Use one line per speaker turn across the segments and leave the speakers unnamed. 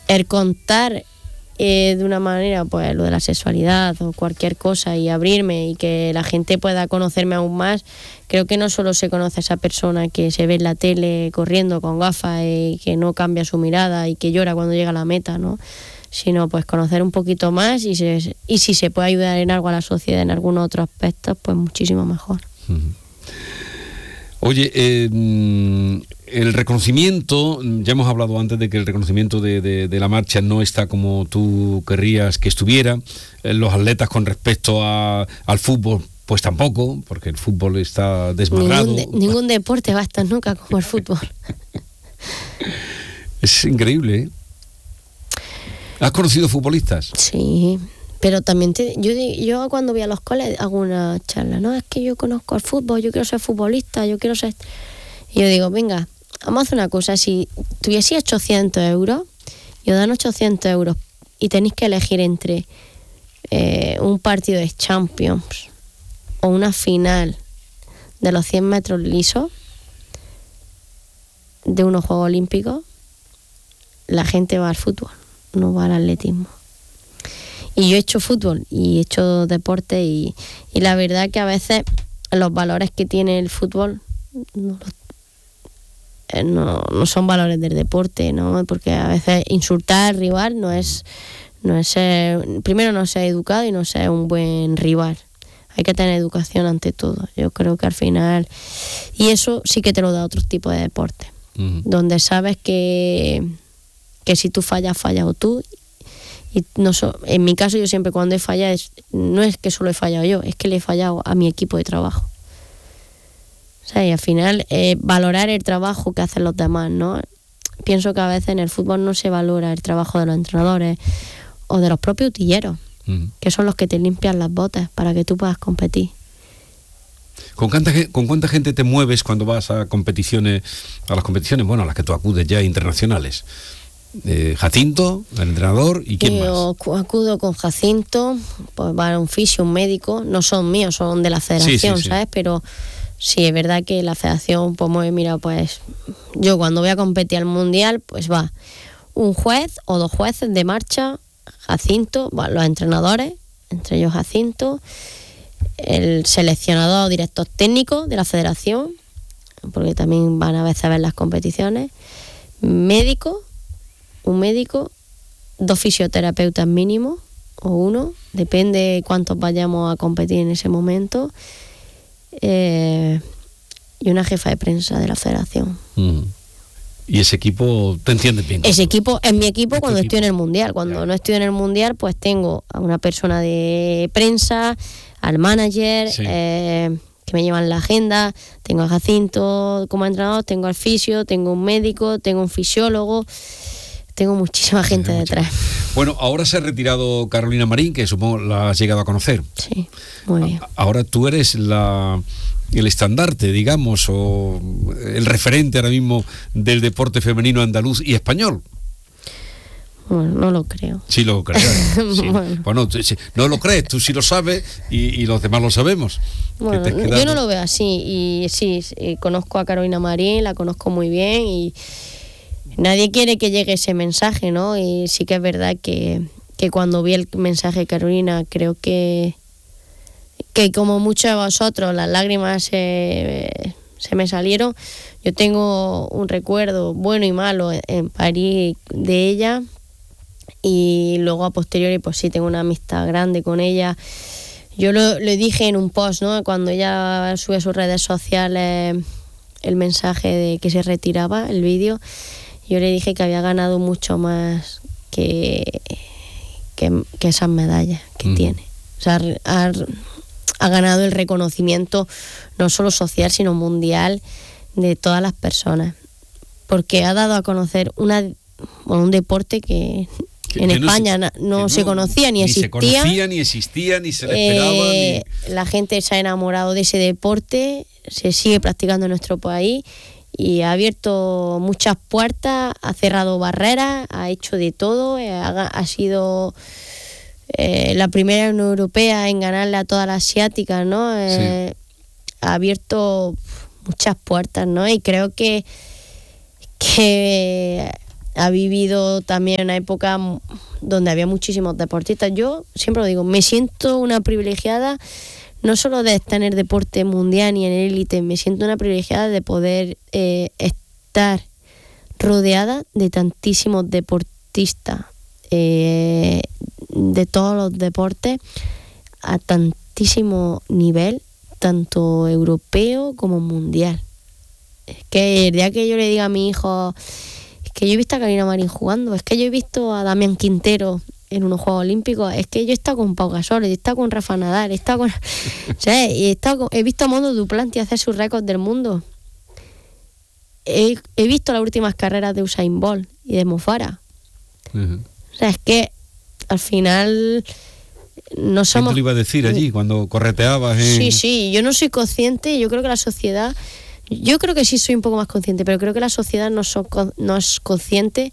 el contar de una manera pues lo de la sexualidad o cualquier cosa y abrirme y que la gente pueda conocerme aún más, creo que no solo se conoce a esa persona que se ve en la tele corriendo con gafas y que no cambia su mirada y que llora cuando llega a la meta, ¿no? Sino pues conocer un poquito más y si se puede ayudar en algo a la sociedad en algunos otros aspectos, pues muchísimo mejor.
Oye, el reconocimiento, ya hemos hablado antes de que el reconocimiento de la marcha no está como tú querrías que estuviera. Los atletas con respecto al fútbol, pues tampoco, porque el fútbol está desmadrado.
Ningún deporte va a estar nunca como el fútbol.
Es increíble, ¿eh? ¿Has conocido futbolistas?
Sí, pero también yo cuando voy a los coles hago una charla, no, es que yo conozco el fútbol, yo quiero ser futbolista, yo quiero ser... Y yo digo, venga, vamos a hacer una cosa, si tuviese 800 euros y os dan 800 euros y tenéis que elegir entre un partido de Champions o una final de los 100 metros lisos de unos Juegos Olímpicos, la gente va al fútbol, no va al atletismo. Y yo he hecho fútbol y he hecho deporte y la verdad que a veces los valores que tiene el fútbol no son valores del deporte, ¿no? Porque a veces insultar al rival no es primero no ser educado y no ser un buen rival. Hay que tener educación ante todo. Yo creo que al final, y eso sí que te lo da otro tipo de deporte, donde sabes que si tú fallas o tú. Y en mi caso, yo siempre cuando he fallado, no es que solo he fallado yo, es que le he fallado a mi equipo de trabajo. O sea, y al final, valorar el trabajo que hacen los demás, ¿no? Pienso que a veces en el fútbol no se valora el trabajo de los entrenadores o de los propios utilleros, que son los que te limpian las botas para que tú puedas competir.
¿Con cuánta gente te mueves cuando vas a las competiciones, bueno, a las que tú acudes ya internacionales? Jacinto, el entrenador, ¿y quién más?
Yo acudo con Jacinto, pues va un fisio, un médico, no son míos, son de la federación, sí. ¿Sabes? Pero sí, es verdad que la federación, pues mira, pues yo cuando voy a competir al mundial, pues va un juez o 2 jueces de marcha, Jacinto, los entrenadores, entre ellos Jacinto, el seleccionador o director técnico de la federación, porque también van a veces a ver las competiciones, un médico, 2 fisioterapeutas mínimo, o 1, depende cuántos vayamos a competir en ese momento, y una jefa de prensa de la federación.
¿Y ese equipo te entiendes bien?
Ese equipo es mi equipo cuando estoy en el mundial. Cuando no estoy en el mundial, pues tengo a una persona de prensa, al manager, sí, que me llevan la agenda, tengo a Jacinto como entrenador, tengo al fisio, tengo un médico, tengo un fisiólogo. Tengo muchísima gente detrás.
Bueno, ahora se ha retirado Carolina Marín, que supongo la has llegado a conocer.
Sí, muy bien.
Ahora tú eres el estandarte, digamos, o el referente ahora mismo del deporte femenino andaluz y español.
Bueno, no lo creo.
Sí lo creo. Sí. Bueno, no lo crees, tú sí lo sabes y los demás lo sabemos.
Bueno, yo no lo veo así. Y sí, conozco a Carolina Marín, la conozco muy bien y nadie quiere que llegue ese mensaje, ¿no? Y sí que es verdad que cuando vi el mensaje de Carolina, creo que como muchos de vosotros, las lágrimas se me salieron. Yo tengo un recuerdo bueno y malo en París de ella, y luego a posteriori, pues sí, tengo una amistad grande con ella. Yo lo dije en un post, ¿no? Cuando ella sube a sus redes sociales el mensaje de que se retiraba, el vídeo, yo le dije que había ganado mucho más que esas medallas que tiene. O sea, ha ganado el reconocimiento no solo social, sino mundial de todas las personas. Porque ha dado a conocer un deporte que en España no se conocía ni existía.
Ni se conocía, ni existía, ni se le esperaba.
La gente se ha enamorado de ese deporte, se sigue practicando en nuestro país. Y ha abierto muchas puertas, ha cerrado barreras, ha hecho de todo, ha sido la primera europea en ganarle a todas las asiáticas, ¿no? Sí. Ha abierto muchas puertas, ¿no? Y creo que ha vivido también una época donde había muchísimos deportistas. Yo siempre lo digo, me siento una privilegiada, no solo de tener deporte mundial ni en élite, me siento una privilegiada de poder estar rodeada de tantísimos deportistas de todos los deportes a tantísimo nivel, tanto europeo como mundial. Es que el día que yo le diga a mi hijo, es que yo he visto a Carolina Marín jugando, es que yo he visto a Damián Quintero en unos Juegos Olímpicos, es que yo he estado con Pau Gasol, he estado con Rafa Nadal, he estado con... ¿sabes? He visto a Mondo Duplantis hacer sus récords del mundo. He visto las últimas carreras de Usain Bolt y de Mo Farah. Uh-huh. O sea, es que al final no somos...
¿Qué te lo iba a decir allí cuando correteabas?
Sí, yo no soy consciente, yo creo que la sociedad... Yo creo que sí soy un poco más consciente, pero creo que la sociedad no es consciente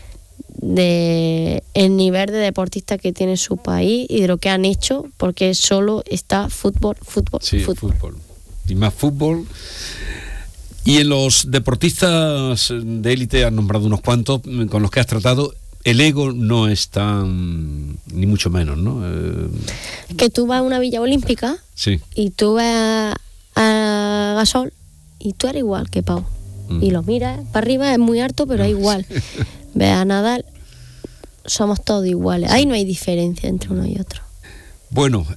de el nivel de deportistas que tiene su país y de lo que han hecho, porque solo está fútbol.
Sí, fútbol. Y más fútbol. Y en los deportistas de élite, has nombrado unos cuantos con los que has tratado, el ego no es tan, ni mucho menos, ¿no?
Que tú vas a una villa olímpica,
sí,
y tú vas a Gasol y tú eres igual que Pau. Y lo miras para arriba, es muy alto, pero es igual. Ves a Nadal, somos todos iguales. Ahí no hay diferencia entre uno y otro.
Bueno,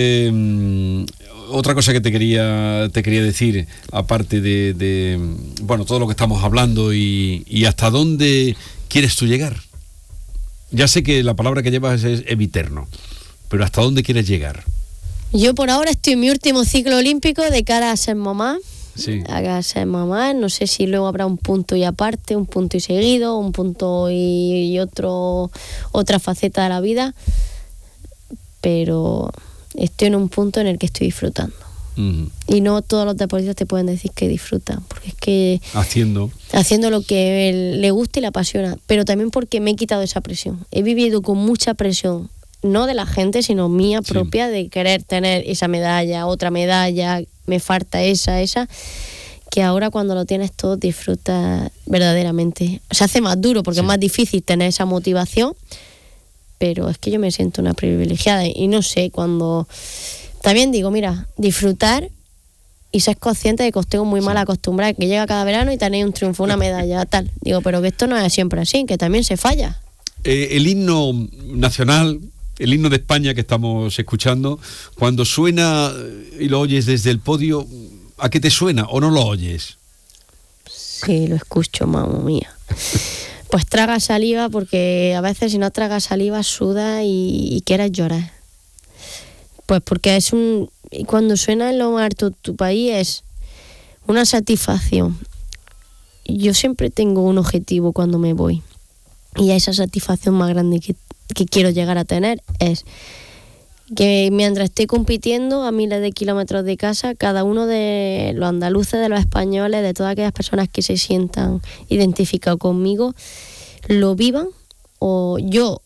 otra cosa que te quería decir, aparte de bueno, todo lo que estamos hablando y hasta dónde quieres tú llegar. Ya sé que la palabra que llevas es eviterno, pero ¿hasta dónde quieres llegar?
Yo por ahora estoy en mi último ciclo olímpico de cara a ser mamá.
Sí.
A ser mamá, no sé si luego habrá un punto y aparte, un punto y seguido, un punto y otra faceta de la vida, pero estoy en un punto en el que estoy disfrutando. Uh-huh. Y no todos los deportistas te pueden decir que disfrutan, porque es que haciendo lo que le gusta y le apasiona, pero también porque me he quitado esa presión. He vivido con mucha presión, no de la gente, sino mía propia, sí, de querer tener esa medalla, otra medalla, me falta esa, que ahora cuando lo tienes todo disfrutas verdaderamente. Se hace más duro porque es más difícil tener esa motivación, pero es que yo me siento una privilegiada y no sé, cuando... También digo, mira, disfrutar y ser consciente de que os tengo muy mal acostumbrada, que llega cada verano y tenéis un triunfo, una medalla, tal. Digo, pero que esto no es siempre así, que también se falla. El
himno nacional, el himno de España que estamos escuchando, cuando suena y lo oyes desde el podio, ¿a qué te suena o no lo oyes?
Sí, lo escucho, mamá mía. Pues traga saliva, porque a veces si no tragas saliva suda y quieres llorar. Pues porque es cuando suena en lo más alto de tu país es una satisfacción. Yo siempre tengo un objetivo cuando me voy, y esa satisfacción más grande que quiero llegar a tener es que mientras estoy compitiendo a miles de kilómetros de casa, cada uno de los andaluces, de los españoles, de todas aquellas personas que se sientan identificados conmigo, lo vivan, o yo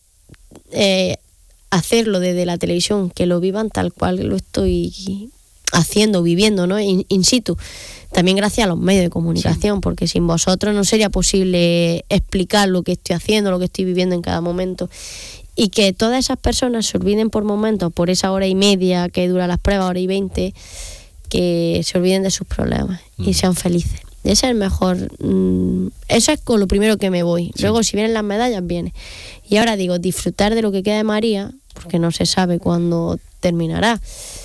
hacerlo desde la televisión, que lo vivan tal cual lo estoy haciendo, viviendo, ¿no? In situ. También gracias a los medios de comunicación, porque sin vosotros no sería posible explicar lo que estoy haciendo, lo que estoy viviendo en cada momento. Y que todas esas personas se olviden por momentos, por esa hora y media que dura las pruebas, hora y 20, que se olviden de sus problemas y sean felices. Ese es el mejor. Eso es con lo primero que me voy. Sí. Luego, si vienen las medallas, viene. Y ahora digo, disfrutar de lo que queda de María, porque no se sabe cuándo terminará.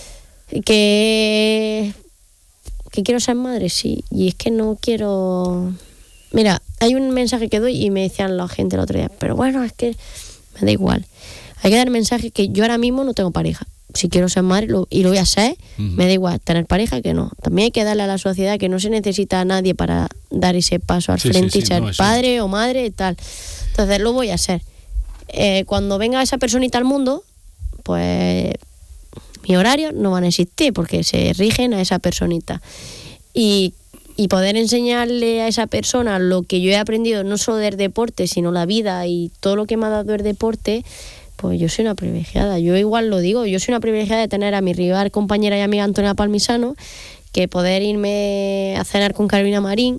Que quiero ser madre, sí. Y es que no quiero... Mira, hay un mensaje que doy y me decían la gente el otro día, pero bueno, es que me da igual. Hay que dar mensaje que yo ahora mismo no tengo pareja. Si quiero ser madre y lo voy a ser, me da igual tener pareja que no. También hay que darle a la sociedad que no se necesita a nadie para dar ese paso al frente y ser padre o madre y tal. Entonces lo voy a hacer. Cuando venga esa personita al mundo, pues mis horarios no van a existir porque se rigen a esa personita. Y poder enseñarle a esa persona lo que yo he aprendido, no solo del deporte, sino la vida y todo lo que me ha dado el deporte, pues yo soy una privilegiada. Yo igual lo digo, yo soy una privilegiada de tener a mi rival, compañera y amiga Antonia Palmisano, que poder irme a cenar con Carolina Marín,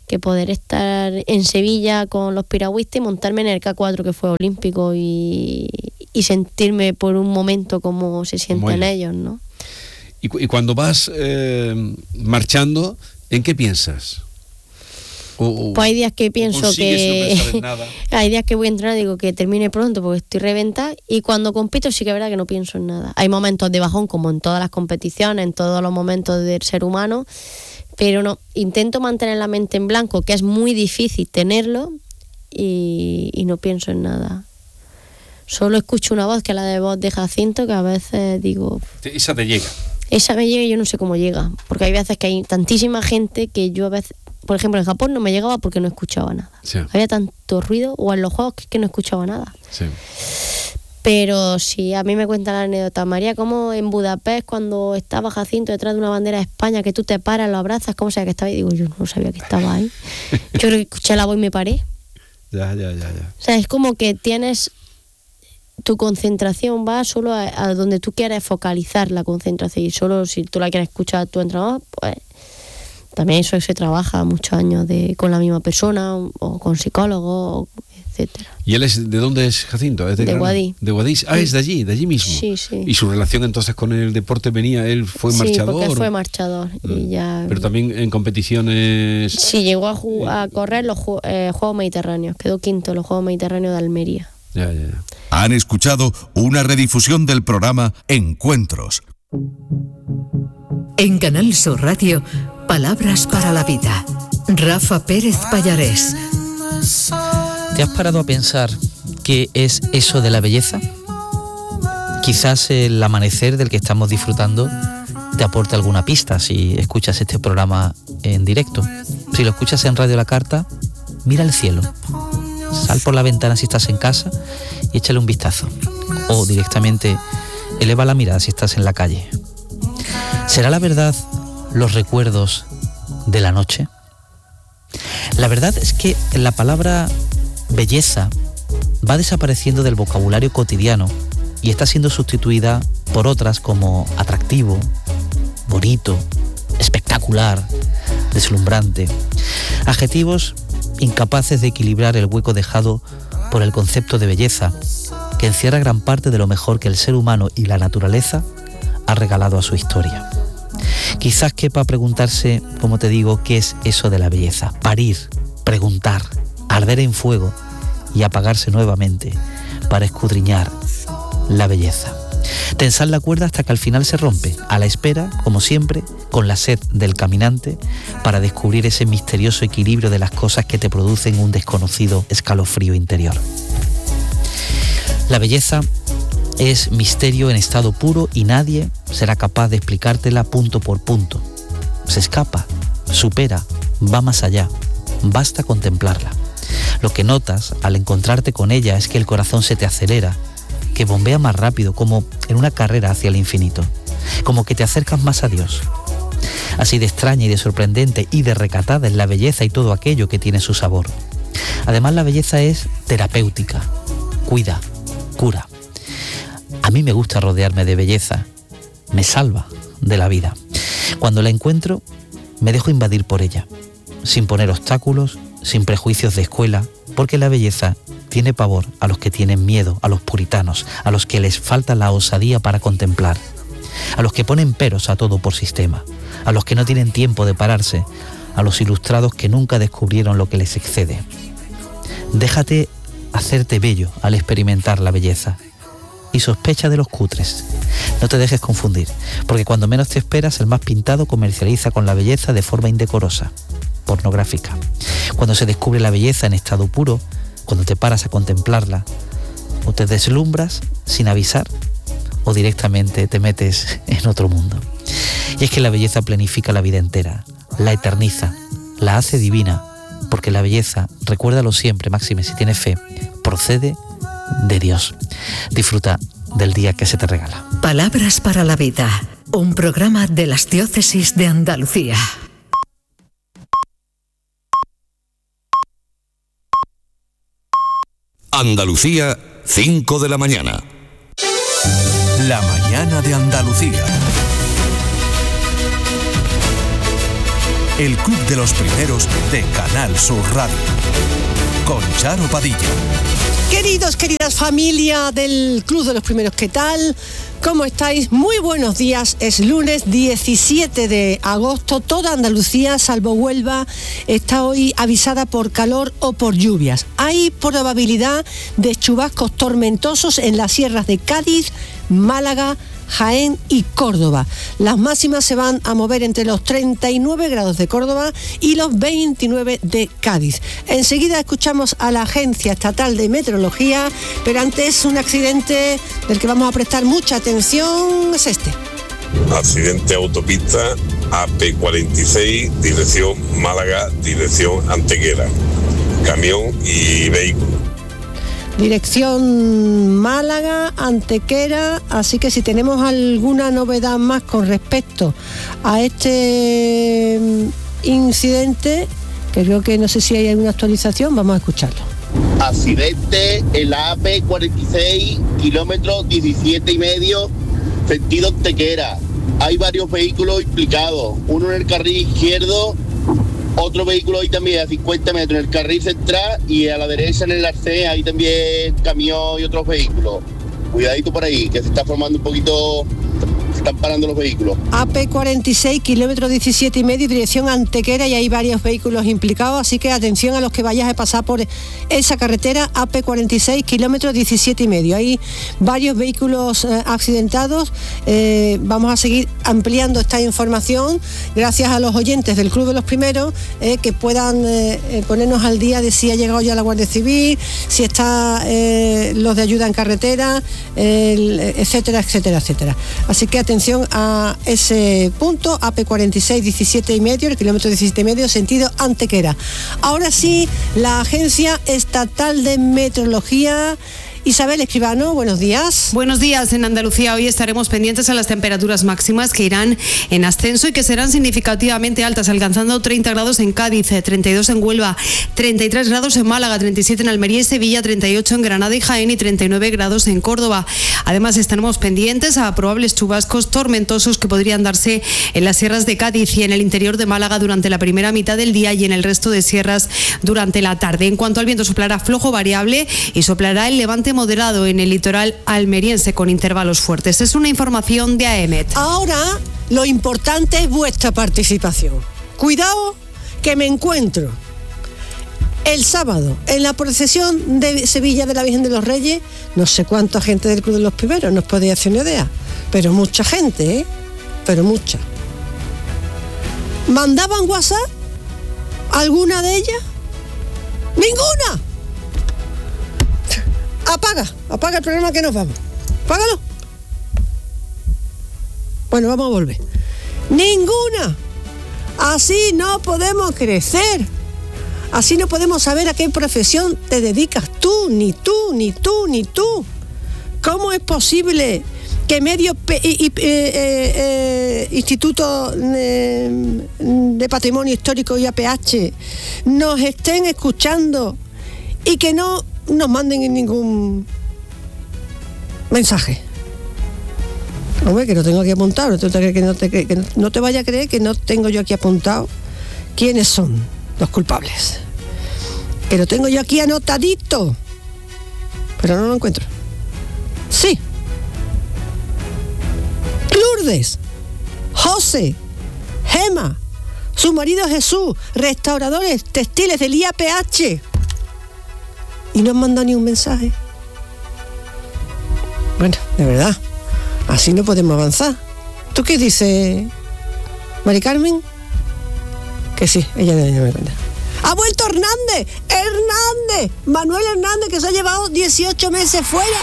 que poder estar en Sevilla con los piragüistas y montarme en el K4, que fue olímpico, y sentirme por un momento como se sienten ellos, ¿no?
Y cuando vas marchando, ¿en qué piensas?
Pues hay días que pienso que...
No pensar en nada.
Hay días que voy a entrenar y digo que termine pronto porque estoy reventada, y cuando compito sí que es verdad que no pienso en nada. Hay momentos de bajón, como en todas las competiciones, en todos los momentos del ser humano, pero no, intento mantener la mente en blanco, que es muy difícil tenerlo, y no pienso en nada. Solo escucho una voz, que es la de voz de Jacinto, que a veces digo...
Esa te llega.
Esa me llega y yo no sé cómo llega, porque hay veces que hay tantísima gente que yo a veces... Por ejemplo, en Japón no me llegaba porque no escuchaba nada. Sí. Había tanto ruido, o en los juegos que no escuchaba nada.
Sí.
Pero sí, a mí me cuenta la anécdota, María, como en Budapest, cuando estaba Jacinto detrás de una bandera de España, que tú te paras, lo abrazas, ¿cómo sabía que estaba ahí? Digo, yo no sabía que estaba ahí. Yo creo que escuché la voz y me paré.
Ya.
O sea, es como que tienes... Tu concentración va solo a donde tú quieres focalizar la concentración, y solo si tú la quieres escuchar a tu entrenador, pues... También eso se trabaja muchos años con la misma persona, o con psicólogos, etcétera.
¿Y él es de dónde es Jacinto? ¿Es de
Guadix?
De Guadix. Ah, sí. Es de allí mismo.
Sí.
¿Y su relación entonces con el deporte venía? ¿Él fue marchador?
Sí, porque fue marchador. Y ya...
Pero también en competiciones...
Sí, llegó a correr los Juegos Mediterráneos. Quedó quinto en los Juegos Mediterráneos de Almería.
Ya.
Han escuchado una redifusión del programa Encuentros.
En Canal Sur Radio, Palabras para la Vida. Rafa Pérez Pallarés.
¿Te has parado a pensar qué es eso de la belleza? Quizás el amanecer del que estamos disfrutando te aporte alguna pista si escuchas este programa en directo. Si lo escuchas en Radio La Carta, mira el cielo. Sal por la ventana si estás en casa y échale un vistazo. O directamente eleva la mirada si estás en la calle. ¿Será la verdad los recuerdos de la noche? La verdad es que la palabra belleza va desapareciendo del vocabulario cotidiano y está siendo sustituida por otras como atractivo, bonito, espectacular, deslumbrante. Adjetivos incapaces de equilibrar el hueco dejado por el concepto de belleza, que encierra gran parte de lo mejor que el ser humano y la naturaleza ha regalado a su historia. Quizás quepa preguntarse, como te digo, ¿qué es eso de la belleza? Parir, preguntar, arder en fuego y apagarse nuevamente para escudriñar la belleza. Tensar la cuerda hasta que al final se rompe, a la espera, como siempre, con la sed del caminante, para descubrir ese misterioso equilibrio de las cosas que te producen un desconocido escalofrío interior. La belleza es misterio en estado puro y nadie será capaz de explicártela punto por punto. Se escapa, supera, va más allá. Basta contemplarla. Lo que notas al encontrarte con ella es que el corazón se te acelera, que bombea más rápido, como en una carrera hacia el infinito, como que te acercas más a Dios. Así de extraña y de sorprendente y de recatada es la belleza y todo aquello que tiene su sabor. Además, la belleza es terapéutica, cuida, cura. A mí me gusta rodearme de belleza, me salva de la vida. Cuando la encuentro, me dejo invadir por ella, sin poner obstáculos, sin prejuicios de escuela, porque la belleza tiene pavor a los que tienen miedo, a los puritanos, a los que les falta la osadía para contemplar, a los que ponen peros a todo por sistema, a los que no tienen tiempo de pararse, a los ilustrados que nunca descubrieron lo que les excede. Déjate hacerte bello al experimentar la belleza y sospecha de los cutres. No te dejes confundir, porque cuando menos te esperas, el más pintado comercializa con la belleza de forma indecorosa, pornográfica. Cuando se descubre la belleza en estado puro, cuando te paras a contemplarla, o te deslumbras sin avisar, o directamente te metes en otro mundo. Y es que la belleza planifica la vida entera, la eterniza, la hace divina, porque la belleza, recuérdalo siempre, máxime si tienes fe, procede de Dios. Disfruta del día que se te regala.
Palabras para la Vida, un programa de las diócesis de Andalucía.
Andalucía, 5 de la mañana. La mañana de Andalucía. el Club de los Primeros de Canal Sur Radio. Con Charo Padilla.
Queridas familia del Club de los Primeros, ¿qué tal? ¿Cómo estáis? Muy buenos días. Es lunes 17 de agosto. Toda Andalucía, salvo Huelva, está hoy avisada por calor o por lluvias. Hay probabilidad de chubascos tormentosos en las sierras de Cádiz, Málaga, Jaén y Córdoba. Las máximas se van a mover entre los 39 grados de Córdoba y los 29 de Cádiz. Enseguida escuchamos a la Agencia Estatal de Meteorología, pero antes un accidente del que vamos a prestar mucha atención es este.
Accidente autopista AP46, dirección Málaga, dirección Antequera. Camión y vehículo.
Dirección Málaga, Antequera, así que si tenemos alguna novedad más con respecto a este incidente, que creo que no sé si hay alguna actualización, vamos a escucharlo.
Accidente en la AP46, kilómetros 17,5, sentido Antequera. Hay varios vehículos implicados, uno en el carril izquierdo, otro vehículo ahí también a 50 metros en el carril central y a la derecha en el arcén, ahí también camión y otros vehículos. Cuidadito por ahí, que se está formando un poquito, se están parando los vehículos.
AP46, kilómetro 17,5, dirección Antequera, y hay varios vehículos implicados, así que atención a los que vayáis a pasar por esa carretera. AP46, kilómetro 17,5. Hay varios vehículos accidentados. Vamos a seguir ampliando esta información gracias a los oyentes del Club de los Primeros, que puedan ponernos al día de si ha llegado ya la Guardia Civil, si está los de ayuda en carretera, etcétera, etcétera, etcétera. Así que atención a ese punto, AP46, 17,5, el kilómetro 17,5, sentido Antequera. Ahora sí, la Agencia Estatal de Meteorología. Isabel Escribano, buenos días.
Buenos días. En Andalucía hoy estaremos pendientes a las temperaturas máximas que irán en ascenso y que serán significativamente altas, alcanzando 30 grados en Cádiz, 32 en Huelva, 33 grados en Málaga, 37 en Almería y Sevilla, 38 en Granada y Jaén y 39 grados en Córdoba. Además, estaremos pendientes a probables chubascos tormentosos que podrían darse en las sierras de Cádiz y en el interior de Málaga durante la primera mitad del día y en el resto de sierras durante la tarde. En cuanto al viento, soplará flojo variable y soplará el levante moderado en el litoral almeriense con intervalos fuertes. Es una información de AEMET.
Ahora lo importante es vuestra participación. Cuidado que me encuentro el sábado en la procesión de Sevilla de la Virgen de los Reyes, no sé cuánta gente del Club de los Primeros, no os podéis hacer una idea, pero mucha gente, pero mucha. ¿Mandaban WhatsApp? ¿Alguna de ellas? ¡Ninguna! Apaga el programa que nos vamos. Apágalo. Bueno, vamos a volver. ¡Ninguna! Así no podemos crecer. Así no podemos saber a qué profesión te dedicas tú, ni tú, ni tú, ni tú. ¿Cómo es posible que medio Instituto de Patrimonio Histórico y APH nos estén escuchando y que no nos manden ningún mensaje? Hombre, que no tengo aquí apuntado, no te vaya a creer que no tengo yo aquí apuntado quiénes son los culpables, que lo tengo yo aquí anotadito, pero no lo encuentro. Sí, Lourdes, José, Gema, su marido Jesús, restauradores textiles del IAPH, y no han mandado ni un mensaje. Bueno, de verdad, así no podemos avanzar. ¿Tú qué dices, Mari Carmen? Que sí, ella no me cuenta. ¡Ha vuelto Hernández! Manuel Hernández, que se ha llevado 18 meses fuera.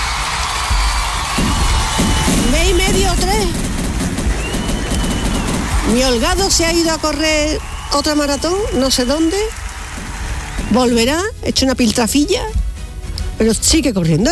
Mes y medio o 3. Mi Holgado se ha ido a correr otra maratón, no sé dónde. Volverá, hecho una piltrafilla, pero sigue corriendo.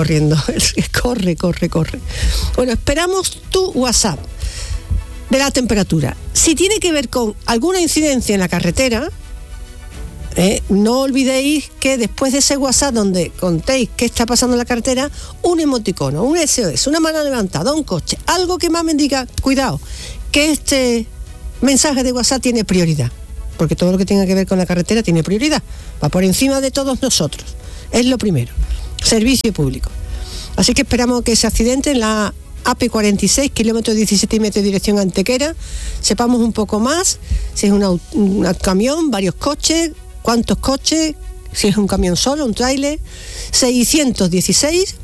Corre. Bueno, esperamos tu WhatsApp de la temperatura. Si tiene que ver con alguna incidencia en la carretera, no olvidéis que después de ese WhatsApp donde contéis qué está pasando en la carretera, un emoticono, un SOS, una mano levantada, un coche, algo que más me diga, cuidado, que este mensaje de WhatsApp tiene prioridad, porque todo lo que tenga que ver con la carretera tiene prioridad, va por encima de todos nosotros, es lo primero, servicio público. Así que esperamos que ese accidente en la AP46, kilómetro 17 y medio, dirección Antequera, sepamos un poco más, si es un camión, varios coches, cuántos coches, si es un camión solo, un tráiler. 616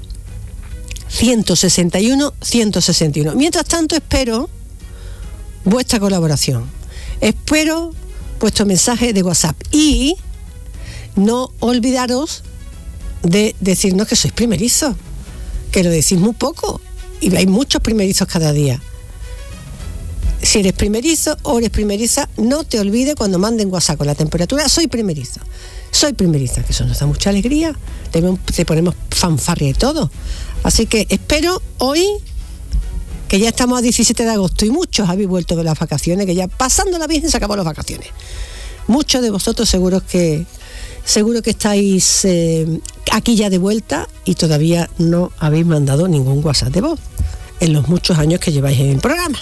161 161. Mientras tanto, espero vuestra colaboración, espero vuestro mensaje de WhatsApp y no olvidaros de decirnos que sois primerizos, que lo decís muy poco y hay muchos primerizos cada día. Si eres primerizo o eres primeriza, no te olvides cuando manden WhatsApp con la temperatura, soy primerizo, soy primeriza, que eso nos da mucha alegría, te ponemos fanfarria y todo. Así que espero hoy, que ya estamos a 17 de agosto y muchos habéis vuelto de las vacaciones, que ya pasándola bien se acabó las vacaciones. Muchos de vosotros seguro que estáis aquí ya de vuelta y todavía no habéis mandado ningún WhatsApp de voz en los muchos años que lleváis en el programa.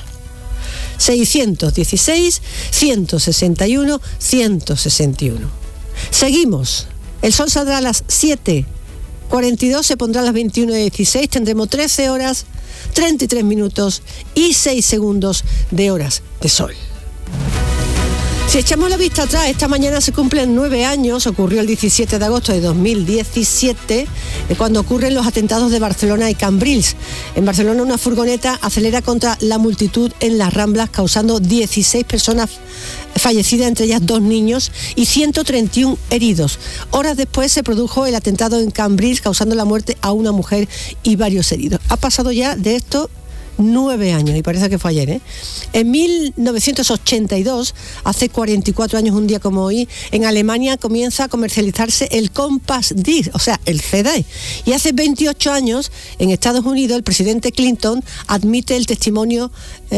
616 161 161. Seguimos. El sol saldrá a las 7:42, se pondrá a las 21:16, tendremos 13 horas, 33 minutos y 6 segundos de horas de sol. Si echamos la vista atrás, esta mañana se cumplen 9 años, ocurrió el 17 de agosto de 2017, cuando ocurren los atentados de Barcelona y Cambrils. En Barcelona una furgoneta acelera contra la multitud en las Ramblas, causando 16 personas fallecidas, entre ellas 2 niños, y 131 heridos. Horas después se produjo el atentado en Cambrils, causando la muerte a una mujer y varios heridos. Ha pasado ya de esto 9 años, y parece que fue ayer, ¿eh? En 1982, hace 44 años, un día como hoy, en Alemania comienza a comercializarse el Compass Disc, o sea, el CD. Y hace 28 años, en Estados Unidos, el presidente Clinton admite en testimonio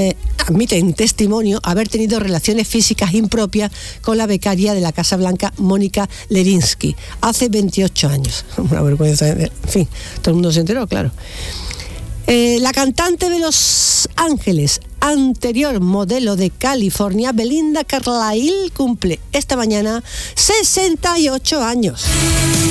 haber tenido relaciones físicas impropias con la becaria de la Casa Blanca, Mónica Lewinsky. Hace 28 años. Una vergüenza, en fin, todo el mundo se enteró, claro. La cantante de Los Ángeles, anterior modelo de California, Belinda Carlisle, cumple esta mañana 68 años.